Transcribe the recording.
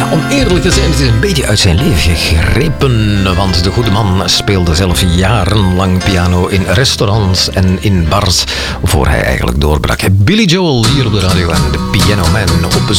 om eerlijk te zijn, het is een beetje uit zijn leven gegrepen. Want de goede man speelde zelf jarenlang piano in restaurants en in bars, voor hij eigenlijk doorbrak. Billy Joel hier op de radio en de Piano Man op